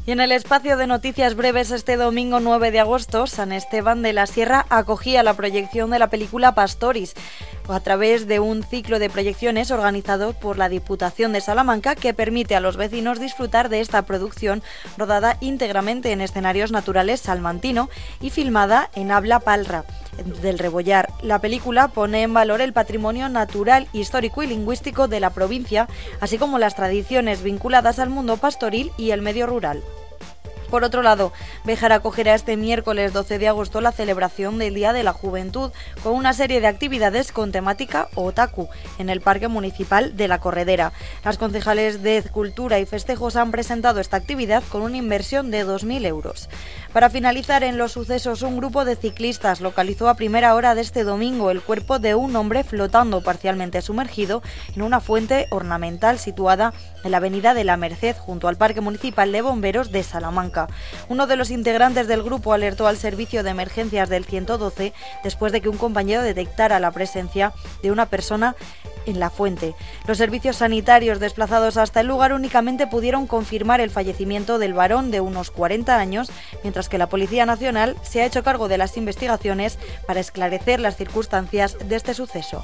Y en el espacio de noticias breves este domingo 9 de agosto, San Esteban de la Sierra acogía la proyección de la película Pastoris, a través de un ciclo de proyecciones organizado por la Diputación de Salamanca que permite a los vecinos disfrutar de esta producción rodada íntegramente en escenarios naturales salmantino y filmada en habla palra del Rebollar. La película pone en valor el patrimonio natural, histórico y lingüístico de la provincia, así como las tradiciones vinculadas al mundo pastoril y el medio rural. Por otro lado, Béjar acogerá este miércoles 12 de agosto la celebración del Día de la Juventud con una serie de actividades con temática otaku en el Parque Municipal de La Corredera. Las concejales de Cultura y Festejos han presentado esta actividad con una inversión de 2.000 euros. Para finalizar en los sucesos, un grupo de ciclistas localizó a primera hora de este domingo el cuerpo de un hombre flotando parcialmente sumergido en una fuente ornamental situada en la avenida de la Merced, junto al Parque Municipal de Bomberos de Salamanca. Uno de los integrantes del grupo alertó al servicio de emergencias del 112 después de que un compañero detectara la presencia de una persona en la fuente. Los servicios sanitarios desplazados hasta el lugar únicamente pudieron confirmar el fallecimiento del varón de unos 40 años, mientras que la Policía Nacional se ha hecho cargo de las investigaciones para esclarecer las circunstancias de este suceso.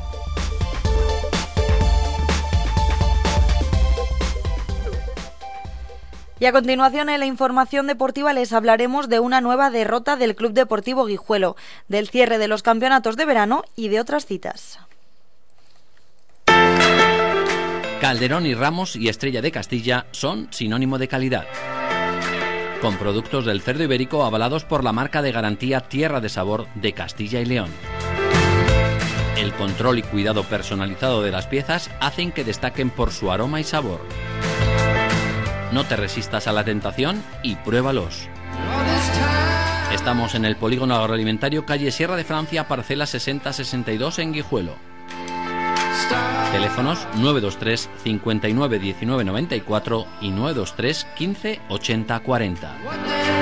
Y a continuación en la información deportiva les hablaremos de una nueva derrota del Club Deportivo Guijuelo, del cierre de los campeonatos de verano y de otras citas. Calderón y Ramos y Estrella de Castilla son sinónimo de calidad. Con productos del cerdo ibérico avalados por la marca de garantía Tierra de Sabor de Castilla y León. El control y cuidado personalizado de las piezas hacen que destaquen por su aroma y sabor. No te resistas a la tentación y pruébalos. Estamos en el Polígono Agroalimentario, calle Sierra de Francia, parcela 6062 en Guijuelo. Teléfonos 923 59 19 94 y 923 15 80 40.